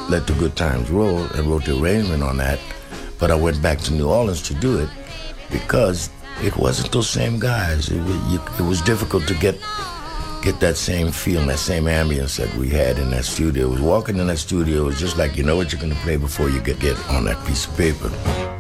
Let the Good Times Roll and wrote the arrangement on that. But I went back to New Orleans to do it because it wasn't those same guys. It was difficult to get that same feeling, that same ambience that we had in that studio. It was walking in that studio, it was just like you know what you're going to play before you get on that piece of paper.